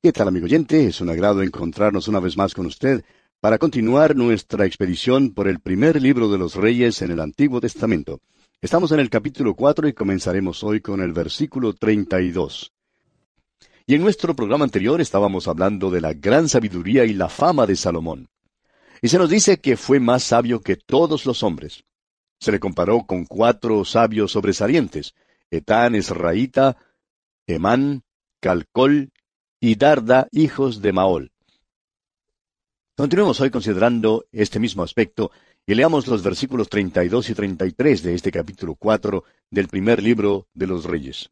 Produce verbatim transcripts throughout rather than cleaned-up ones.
¿Qué tal, amigo oyente? Es un agrado encontrarnos una vez más con usted para continuar nuestra expedición por el primer libro de los Reyes en el Antiguo Testamento. Estamos en el capítulo cuatro y comenzaremos hoy con el versículo treinta y dos. Y en nuestro programa anterior estábamos hablando de la gran sabiduría y la fama de Salomón. Y se nos dice que fue más sabio que todos los hombres. Se le comparó con cuatro sabios sobresalientes: Etán, Esraíta, Emán, Calcol y Darda, hijos de Maol. Continuemos hoy considerando este mismo aspecto y leamos los versículos treinta y dos y treinta y tres de este capítulo cuatro del primer libro de los Reyes.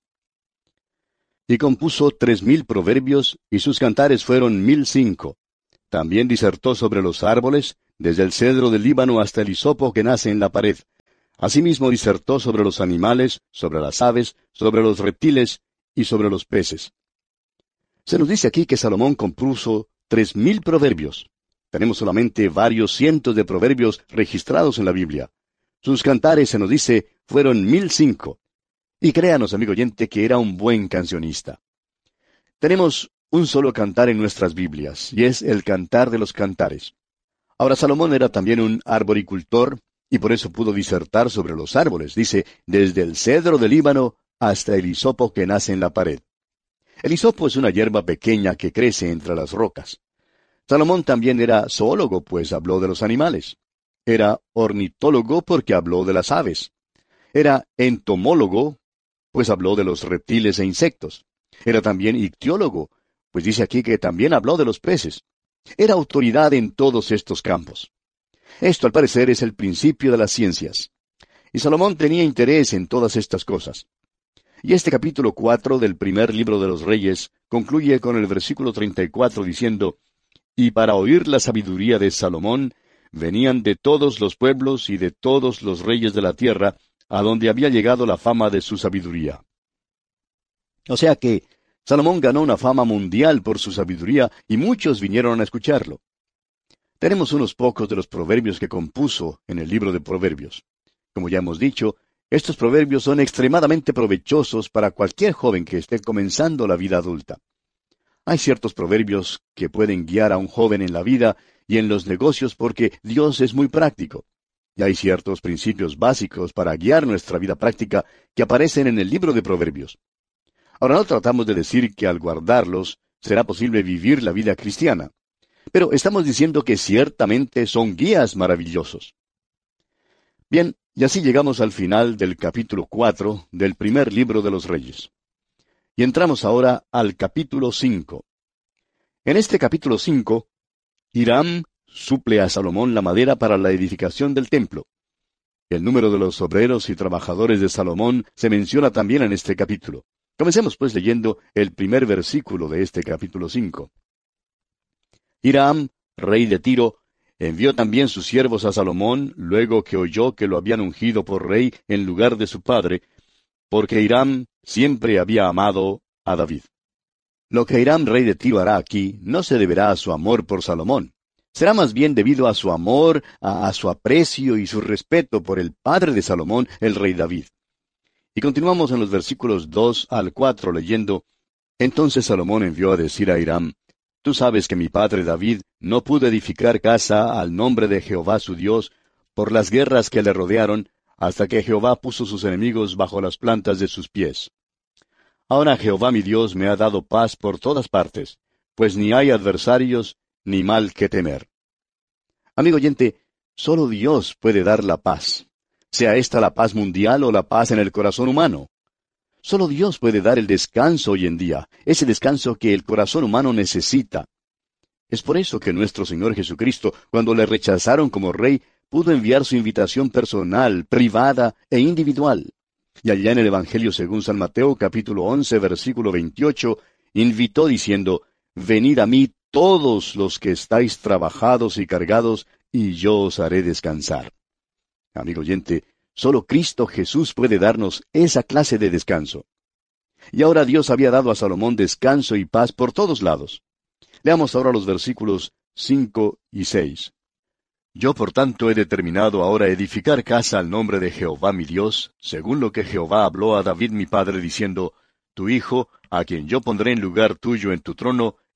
Y compuso tres mil proverbios, y sus cantares fueron mil cinco. También disertó sobre los árboles, desde el cedro del Líbano hasta el hisopo que nace en la pared. Asimismo disertó sobre los animales, sobre las aves, sobre los reptiles y sobre los peces. Se nos dice aquí que Salomón compuso tres mil proverbios. Tenemos solamente varios cientos de proverbios registrados en la Biblia. Sus cantares, se nos dice, fueron mil cinco. Y créanos, amigo oyente, que era un buen cancionista. Tenemos un solo cantar en nuestras Biblias, y es el Cantar de los Cantares. Ahora, Salomón era también un arboricultor, y por eso pudo disertar sobre los árboles. Dice, desde el cedro del Líbano hasta el hisopo que nace en la pared. El hisopo es una hierba pequeña que crece entre las rocas. Salomón también era zoólogo, pues habló de los animales. Era ornitólogo porque habló de las aves. Era entomólogo, pues habló de los reptiles e insectos. Era también ictiólogo, pues dice aquí que también habló de los peces. Era autoridad en todos estos campos. Esto, al parecer, es el principio de las ciencias. Y Salomón tenía interés en todas estas cosas. Y este capítulo cuatro del primer libro de los Reyes concluye con el versículo treinta y cuatro diciendo, «Y para oír la sabiduría de Salomón, venían de todos los pueblos y de todos los reyes de la tierra, a donde había llegado la fama de su sabiduría». O sea que Salomón ganó una fama mundial por su sabiduría, y muchos vinieron a escucharlo. Tenemos unos pocos de los proverbios que compuso en el libro de Proverbios. Como ya hemos dicho, estos proverbios son extremadamente provechosos para cualquier joven que esté comenzando la vida adulta. Hay ciertos proverbios que pueden guiar a un joven en la vida y en los negocios porque Dios es muy práctico. Y hay ciertos principios básicos para guiar nuestra vida práctica que aparecen en el libro de Proverbios. Ahora, no tratamos de decir que al guardarlos será posible vivir la vida cristiana, pero estamos diciendo que ciertamente son guías maravillosos. Bien, y así llegamos al final del capítulo cuatro del primer libro de los Reyes. Y entramos ahora al capítulo cinco. En este capítulo cinco, Hiram suple a Salomón la madera para la edificación del templo. El número de los obreros y trabajadores de Salomón se menciona también en este capítulo. Comencemos pues leyendo el primer versículo de este capítulo cinco. Hiram, rey de Tiro, envió también sus siervos a Salomón, luego que oyó que lo habían ungido por rey en lugar de su padre, porque Hiram siempre había amado a David. Lo que Hiram, rey de Tiro, hará aquí no se deberá a su amor por Salomón. Será más bien debido a su amor, a, a su aprecio y su respeto por el padre de Salomón, el rey David. Y continuamos en los versículos dos al cuatro leyendo, «Entonces Salomón envió a decir a Hiram, Tú sabes que mi padre David no pudo edificar casa al nombre de Jehová su Dios por las guerras que le rodearon, hasta que Jehová puso sus enemigos bajo las plantas de sus pies. Ahora Jehová mi Dios me ha dado paz por todas partes, pues ni hay adversarios ni mal que temer». Amigo oyente, solo Dios puede dar la paz, sea esta la paz mundial o la paz en el corazón humano. Solo Dios puede dar el descanso hoy en día, ese descanso que el corazón humano necesita. Es por eso que nuestro Señor Jesucristo, cuando le rechazaron como rey, pudo enviar su invitación personal, privada e individual. Y allá en el Evangelio según San Mateo, capítulo once, versículo veintiocho, invitó diciendo, «Venid a mí todos los que estáis trabajados y cargados, y yo os haré descansar». Amigo oyente, solo Cristo Jesús puede darnos esa clase de descanso. Y ahora Dios había dado a Salomón descanso y paz por todos lados. Leamos ahora los versículos cinco y seis. «Yo por tanto he determinado ahora edificar casa al nombre de Jehová mi Dios, según lo que Jehová habló a David mi padre, diciendo, Tu hijo, a quien yo pondré en lugar tuyo en tu trono,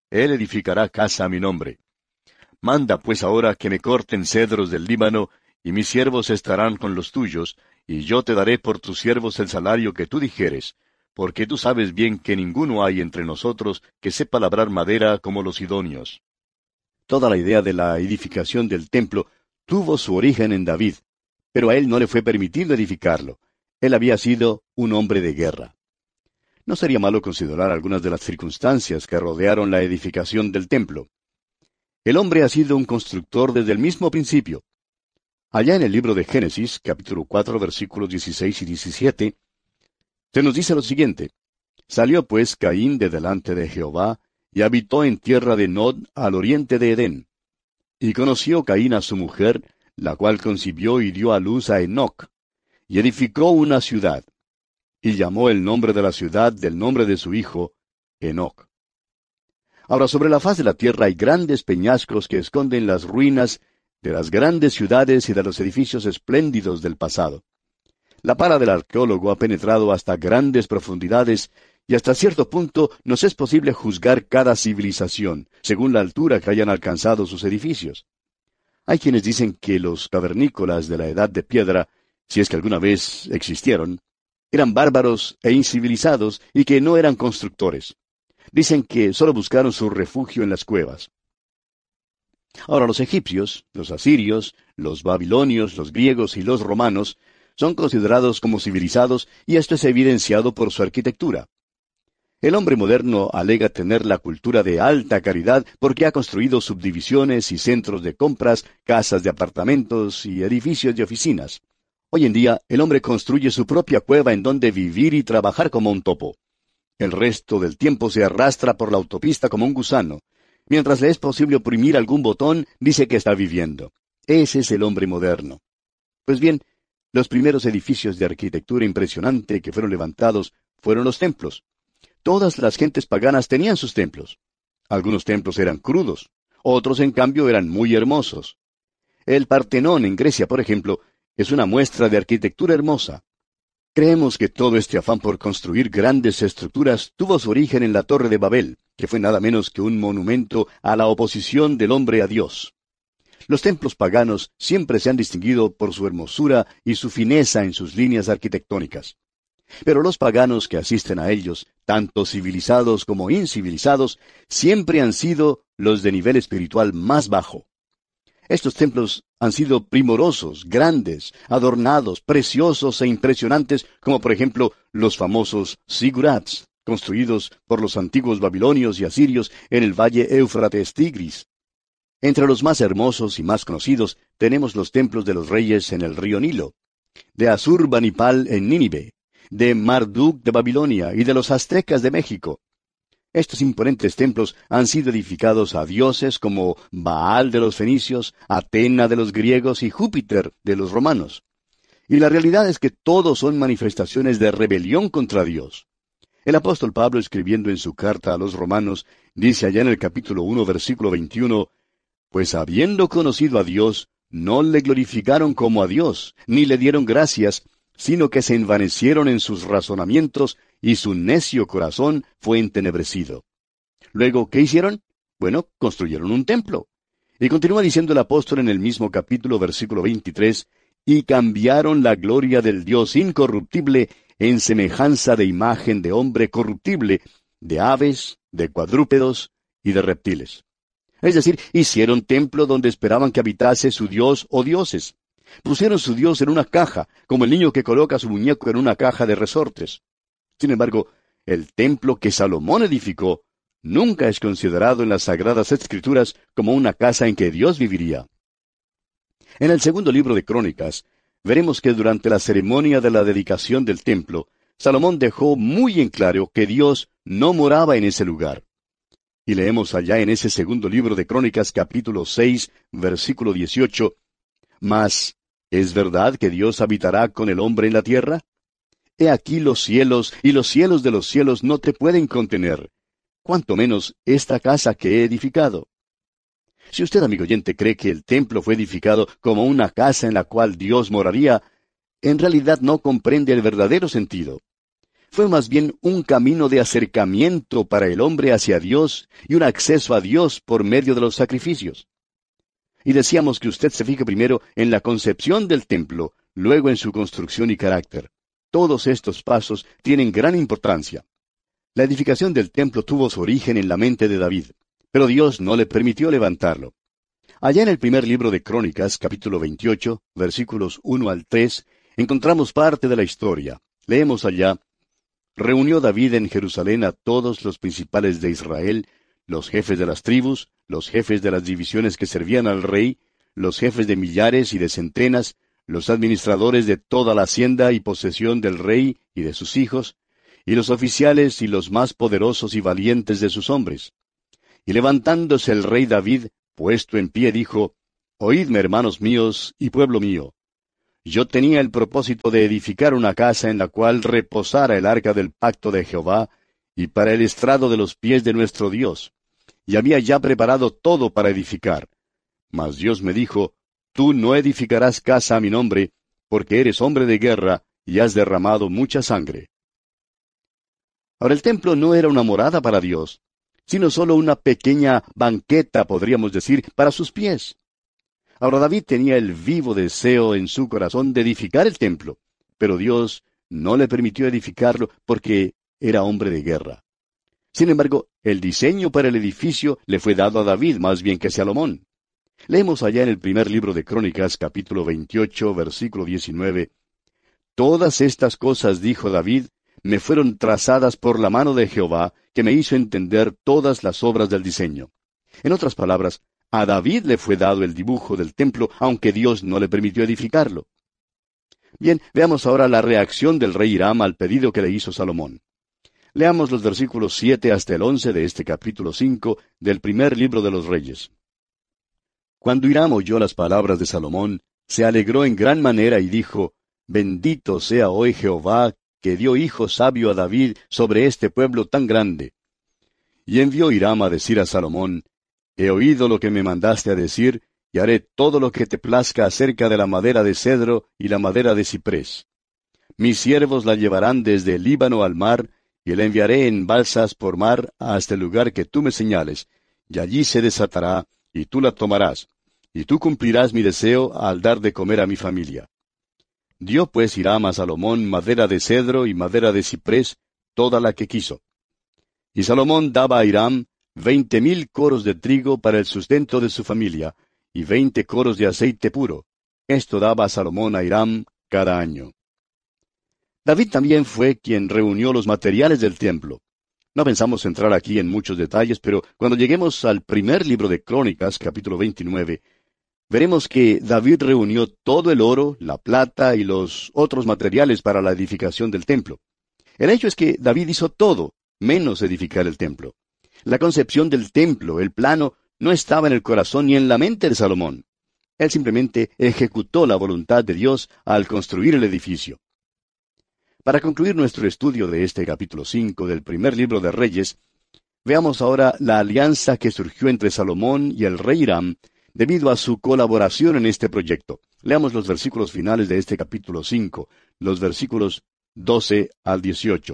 Él edificará casa a mi nombre. Manda pues ahora que me corten cedros del Líbano, y mis siervos estarán con los tuyos, y yo te daré por tus siervos el salario que tú dijeres, porque tú sabes bien que ninguno hay entre nosotros que sepa labrar madera como los sidonios. Toda la idea de la edificación del templo tuvo su origen en David, pero a él no le fue permitido edificarlo. Él había sido un hombre de guerra. No sería malo considerar algunas de las circunstancias que rodearon la edificación del templo. El hombre ha sido un constructor desde el mismo principio. Allá en el libro de Génesis, capítulo cuatro, versículos dieciséis y diecisiete, se nos dice lo siguiente: Salió pues Caín de delante de Jehová, y habitó en tierra de Nod, al oriente de Edén. Y conoció Caín a su mujer, la cual concibió y dio a luz a Enoc, y edificó una ciudad, y llamó el nombre de la ciudad del nombre de su hijo, Enoc. Ahora, sobre la faz de la tierra hay grandes peñascos que esconden las ruinas de las grandes ciudades y de los edificios espléndidos del pasado. La pala del arqueólogo ha penetrado hasta grandes profundidades, y hasta cierto punto nos es posible juzgar cada civilización, según la altura que hayan alcanzado sus edificios. Hay quienes dicen que los cavernícolas de la Edad de Piedra, si es que alguna vez existieron, eran bárbaros e incivilizados y que no eran constructores. Dicen que solo buscaron su refugio en las cuevas. Ahora, los egipcios, los asirios, los babilonios, los griegos y los romanos son considerados como civilizados, y esto es evidenciado por su arquitectura. El hombre moderno alega tener la cultura de alta calidad porque ha construido subdivisiones y centros de compras, casas de apartamentos y edificios de oficinas. Hoy en día, el hombre construye su propia cueva en donde vivir y trabajar como un topo. El resto del tiempo se arrastra por la autopista como un gusano. Mientras le es posible oprimir algún botón, dice que está viviendo. Ese es el hombre moderno. Pues bien, los primeros edificios de arquitectura impresionante que fueron levantados fueron los templos. Todas las gentes paganas tenían sus templos. Algunos templos eran crudos, otros en cambio eran muy hermosos. El Partenón en Grecia, por ejemplo, es una muestra de arquitectura hermosa. Creemos que todo este afán por construir grandes estructuras tuvo su origen en la Torre de Babel, que fue nada menos que un monumento a la oposición del hombre a Dios. Los templos paganos siempre se han distinguido por su hermosura y su fineza en sus líneas arquitectónicas. Pero los paganos que asisten a ellos, tanto civilizados como incivilizados, siempre han sido los de nivel espiritual más bajo. Estos templos han sido primorosos, grandes, adornados, preciosos e impresionantes, como por ejemplo los famosos zigurats, construidos por los antiguos babilonios y asirios en el valle Éufrates-Tigris. Entre los más hermosos y más conocidos tenemos los templos de los reyes en el río Nilo, de Asurbanipal en Nínive, de Marduk de Babilonia y de los aztecas de México. Estos imponentes templos han sido edificados a dioses como Baal de los fenicios, Atena de los griegos y Júpiter de los romanos. Y la realidad es que todos son manifestaciones de rebelión contra Dios. El apóstol Pablo, escribiendo en su carta a los romanos, dice allá en el capítulo uno, versículo veintiuno, «Pues habiendo conocido a Dios, no le glorificaron como a Dios, ni le dieron gracias, sino que se envanecieron en sus razonamientos, y su necio corazón fue entenebrecido». Luego, ¿qué hicieron? Bueno, construyeron un templo. Y continúa diciendo el apóstol en el mismo capítulo, versículo veintitrés, «Y cambiaron la gloria del Dios incorruptible en semejanza de imagen de hombre corruptible, de aves, de cuadrúpedos y de reptiles». Es decir, hicieron templo donde esperaban que habitase su Dios o dioses. Pusieron su Dios en una caja, como el niño que coloca su muñeco en una caja de resortes. Sin embargo, el templo que Salomón edificó nunca es considerado en las Sagradas Escrituras como una casa en que Dios viviría. En el segundo libro de Crónicas, veremos que durante la ceremonia de la dedicación del templo, Salomón dejó muy en claro que Dios no moraba en ese lugar. Y leemos allá en ese segundo libro de Crónicas, capítulo seis, versículo dieciocho, «Mas, ¿es verdad que Dios habitará con el hombre en la tierra? He aquí los cielos, y los cielos de los cielos no te pueden contener, cuanto menos esta casa que he edificado». Si usted, amigo oyente, cree que el templo fue edificado como una casa en la cual Dios moraría, en realidad no comprende el verdadero sentido. fue más bien un camino de acercamiento para el hombre hacia Dios y un acceso a Dios por medio de los sacrificios. Y decíamos que usted se fije primero en la concepción del templo, luego en su construcción y carácter. Todos estos pasos tienen gran importancia. La edificación del templo tuvo su origen en la mente de David, pero Dios no le permitió levantarlo. Allá en el primer libro de Crónicas, capítulo veintiocho, versículos uno al tres, encontramos parte de la historia. Leemos allá: Reunió David en Jerusalén a todos los principales de Israel, los jefes de las tribus, los jefes de las divisiones que servían al rey, los jefes de millares y de centenas, los administradores de toda la hacienda y posesión del rey y de sus hijos, y los oficiales y los más poderosos y valientes de sus hombres. Y levantándose el rey David, puesto en pie, dijo: Oídme, hermanos míos y pueblo mío. Yo tenía el propósito de edificar una casa en la cual reposara el arca del pacto de Jehová, y para el estrado de los pies de nuestro Dios. Y había ya preparado todo para edificar. Mas Dios me dijo: Tú no edificarás casa a mi nombre, porque eres hombre de guerra, y has derramado mucha sangre. Ahora, el templo no era una morada para Dios, sino solo una pequeña banqueta, podríamos decir, para sus pies. Ahora, David tenía el vivo deseo en su corazón de edificar el templo, pero Dios no le permitió edificarlo porque era hombre de guerra. Sin embargo, el diseño para el edificio le fue dado a David más bien que a Salomón. Leemos allá en el primer libro de Crónicas, capítulo veintiocho, versículo diecinueve, Todas estas cosas, dijo David, me fueron trazadas por la mano de Jehová, que me hizo entender todas las obras del diseño. En otras palabras, a David le fue dado el dibujo del templo, aunque Dios no le permitió edificarlo. Bien, veamos ahora la reacción del rey Hiram al pedido que le hizo Salomón. Leamos los versículos siete hasta el once de este capítulo cinco del primer libro de los Reyes. Cuando Hiram oyó las palabras de Salomón, se alegró en gran manera y dijo: Bendito sea hoy Jehová, que dio hijo sabio a David sobre este pueblo tan grande. Y envió Hiram a decir a Salomón: He oído lo que me mandaste a decir, y haré todo lo que te plazca acerca de la madera de cedro y la madera de ciprés. Mis siervos la llevarán desde el Líbano al mar, y la enviaré en balsas por mar hasta el lugar que tú me señales, y allí se desatará, y tú la tomarás, y tú cumplirás mi deseo al dar de comer a mi familia. Dio pues Hiram a Salomón madera de cedro y madera de ciprés, toda la que quiso. Y Salomón daba a Hiram veinte mil coros de trigo para el sustento de su familia, y veinte coros de aceite puro. Esto daba Salomón a Hiram cada año. David también fue quien reunió los materiales del templo. No pensamos entrar aquí en muchos detalles, pero cuando lleguemos al primer libro de Crónicas, capítulo veintinueve, veremos que David reunió todo el oro, la plata y los otros materiales para la edificación del templo. El hecho es que David hizo todo, menos edificar el templo. La concepción del templo, el plano, no estaba en el corazón ni en la mente de Salomón. Él simplemente ejecutó la voluntad de Dios al construir el edificio. Para concluir nuestro estudio de este capítulo cinco del primer libro de Reyes, veamos ahora la alianza que surgió entre Salomón y el rey Hiram debido a su colaboración en este proyecto. Leamos los versículos finales de este capítulo cinco, los versículos doce al dieciocho.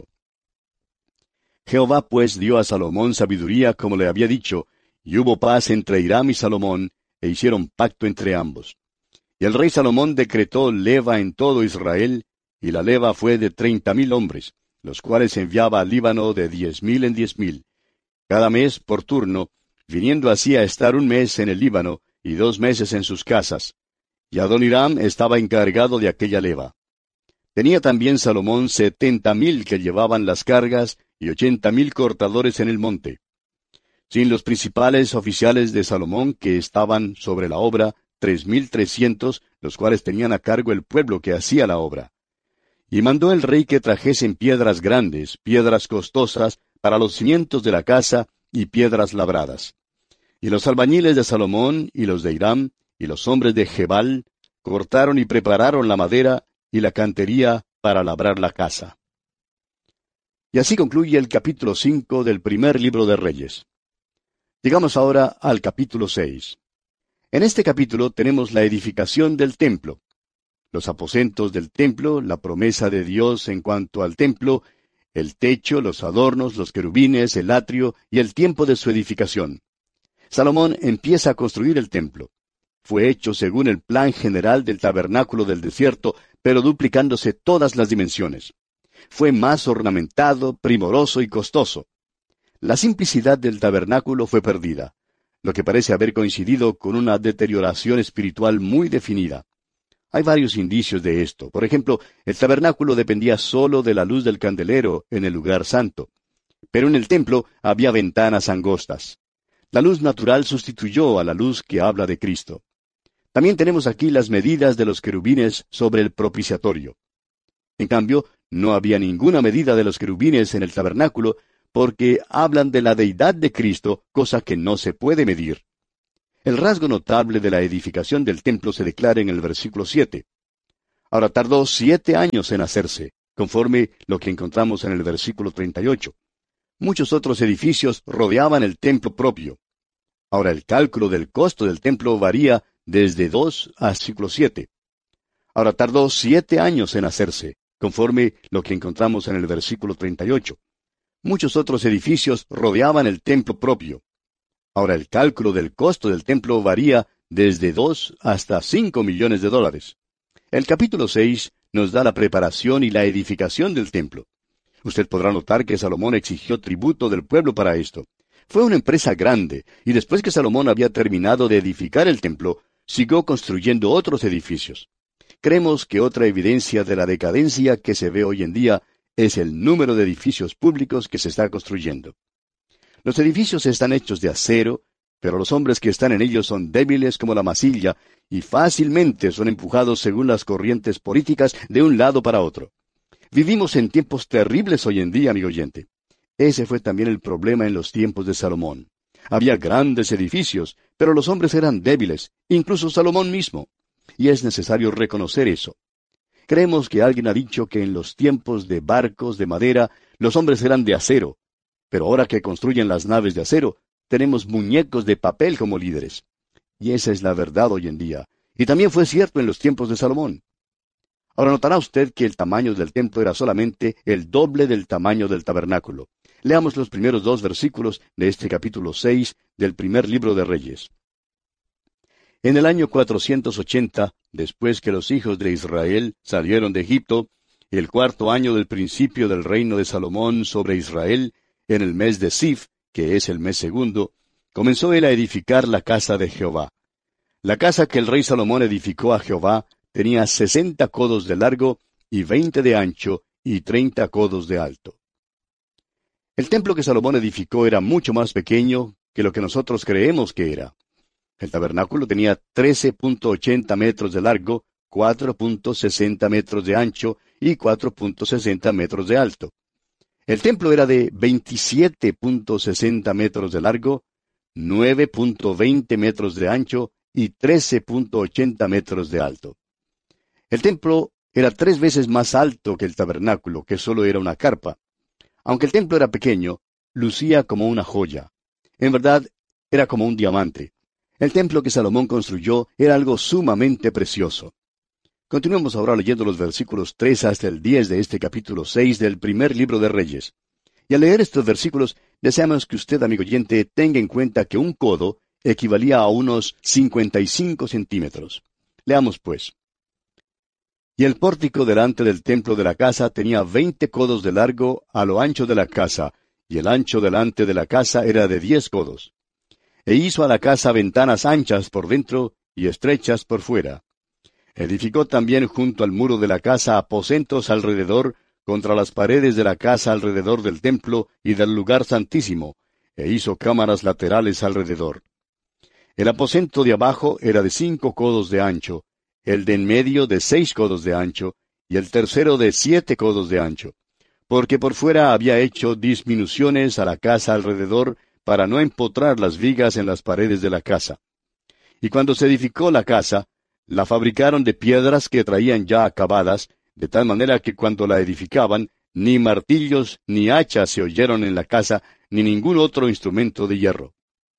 Jehová pues dio a Salomón sabiduría como le había dicho, y hubo paz entre Hiram y Salomón, e hicieron pacto entre ambos. Y el rey Salomón decretó leva en todo Israel, y la leva fue de treinta mil hombres, los cuales enviaba al Líbano de diez mil en diez mil, cada mes por turno, viniendo así a estar un mes en el Líbano, y dos meses en sus casas. Y Adoniram estaba encargado de aquella leva. Tenía también Salomón setenta mil que llevaban las cargas, y ochenta mil cortadores en el monte. Sin los principales oficiales de Salomón que estaban sobre la obra, tres mil trescientos, los cuales tenían a cargo el pueblo que hacía la obra. Y mandó el rey que trajesen piedras grandes, piedras costosas, para los cimientos de la casa, y piedras labradas. Y los albañiles de Salomón, y los de Hiram, y los hombres de Gebal, cortaron y prepararon la madera y la cantería para labrar la casa. Y así concluye el capítulo cinco del primer libro de Reyes. Llegamos ahora al capítulo seis. En este capítulo tenemos la edificación del templo. Los aposentos del templo, la promesa de Dios en cuanto al templo, el techo, los adornos, los querubines, el atrio y el tiempo de su edificación. Salomón empieza a construir el templo. Fue hecho según el plan general del tabernáculo del desierto, pero duplicándose todas las dimensiones. Fue más ornamentado, primoroso y costoso. La simplicidad del tabernáculo fue perdida, lo que parece haber coincidido con una deterioración espiritual muy definida. Hay varios indicios de esto. Por ejemplo, el tabernáculo dependía solo de la luz del candelero en el lugar santo. Pero en el templo había ventanas angostas. La luz natural sustituyó a la luz que habla de Cristo. También tenemos aquí las medidas de los querubines sobre el propiciatorio. En cambio, no había ninguna medida de los querubines en el tabernáculo, porque hablan de la deidad de Cristo, cosa que no se puede medir. El rasgo notable de la edificación del templo se declara en el versículo siete. Ahora tardó siete años en hacerse, conforme lo que encontramos en el versículo treinta y ocho. Muchos otros edificios rodeaban el templo propio. Ahora el cálculo del costo del templo varía desde dos a versículo siete. Ahora tardó siete años en hacerse, conforme lo que encontramos en el versículo treinta y ocho. Muchos otros edificios rodeaban el templo propio. Ahora el cálculo del costo del templo varía desde dos hasta cinco millones de dólares. El capítulo seis nos da la preparación y la edificación del templo. Usted podrá notar que Salomón exigió tributo del pueblo para esto. Fue una empresa grande, y después que Salomón había terminado de edificar el templo, siguió construyendo otros edificios. Creemos que otra evidencia de la decadencia que se ve hoy en día es el número de edificios públicos que se está construyendo. Los edificios están hechos de acero, pero los hombres que están en ellos son débiles como la masilla y fácilmente son empujados según las corrientes políticas de un lado para otro. Vivimos en tiempos terribles hoy en día, amigo oyente. Ese fue también el problema en los tiempos de Salomón. Había grandes edificios, pero los hombres eran débiles, incluso Salomón mismo. Y es necesario reconocer eso. Creemos que alguien ha dicho que en los tiempos de barcos de madera, los hombres eran de acero. Pero ahora que construyen las naves de acero, tenemos muñecos de papel como líderes. Y esa es la verdad hoy en día. Y también fue cierto en los tiempos de Salomón. Ahora notará usted que el tamaño del templo era solamente el doble del tamaño del tabernáculo. Leamos los primeros dos versículos de este capítulo seis del primer libro de Reyes. En el año cuatrocientos ochenta, después que los hijos de Israel salieron de Egipto, el cuarto año del principio del reino de Salomón sobre Israel, en el mes de Sif, que es el mes segundo, comenzó él a edificar la casa de Jehová. La casa que el rey Salomón edificó a Jehová tenía sesenta codos de largo y veinte de ancho y treinta codos de alto. El templo que Salomón edificó era mucho más pequeño que lo que nosotros creemos que era. El tabernáculo tenía trece punto ochenta metros de largo, cuatro punto sesenta metros de ancho y cuatro punto sesenta metros de alto. El templo era de veintisiete punto sesenta metros de largo, nueve punto veinte metros de ancho y trece punto ochenta metros de alto. El templo era tres veces más alto que el tabernáculo, que solo era una carpa. Aunque el templo era pequeño, lucía como una joya. En verdad, era como un diamante. El templo que Salomón construyó era algo sumamente precioso. Continuemos ahora leyendo los versículos tres hasta el diez de este capítulo seis del primer libro de Reyes. Y al leer estos versículos, deseamos que usted, amigo oyente, tenga en cuenta que un codo equivalía a unos cincuenta y cinco centímetros. Leamos pues. Y el pórtico delante del templo de la casa tenía veinte codos de largo a lo ancho de la casa, y el ancho delante de la casa era de diez codos. E hizo a la casa ventanas anchas por dentro y estrechas por fuera. Edificó también junto al muro de la casa aposentos alrededor, contra las paredes de la casa alrededor del templo y del lugar santísimo, e hizo cámaras laterales alrededor. El aposento de abajo era de cinco codos de ancho, el de en medio de seis codos de ancho, y el tercero de siete codos de ancho, porque por fuera había hecho disminuciones a la casa alrededor, para no empotrar las vigas en las paredes de la casa. Y cuando se edificó la casa, la fabricaron de piedras que traían ya acabadas, de tal manera que cuando la edificaban, ni martillos ni hachas se oyeron en la casa, ni ningún otro instrumento de hierro.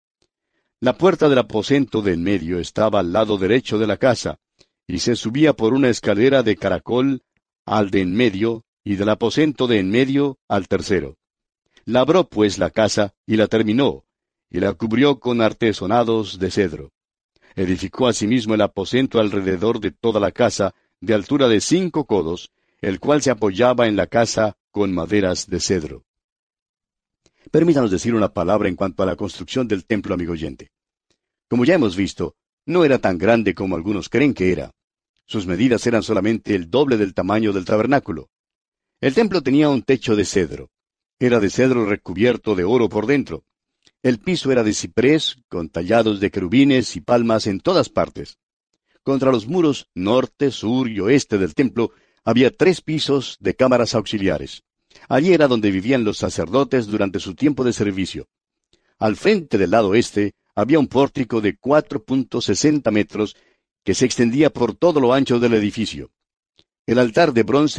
La puerta del aposento de en medio estaba al lado derecho de la casa, y se subía por una escalera de caracol al de en medio, y del aposento de en medio al tercero. Labró pues la casa, y la terminó, y la cubrió con artesonados de cedro. Edificó asimismo el aposento alrededor de toda la casa, de altura de cinco codos, el cual se apoyaba en la casa con maderas de cedro. Permítanos decir una palabra en cuanto a la construcción del templo, amigo oyente. Como ya hemos visto, no era tan grande como algunos creen que era. Sus medidas eran solamente el doble del tamaño del tabernáculo. El templo tenía un techo de cedro. Era de cedro recubierto de oro por dentro. El piso era de ciprés, con tallados de querubines y palmas en todas partes. Contra los muros norte, sur y oeste del templo había tres pisos de cámaras auxiliares. Allí era donde vivían los sacerdotes durante su tiempo de servicio. Al frente del lado este había un pórtico de cuatro punto sesenta metros que se extendía por todo lo ancho del edificio. El altar de bronce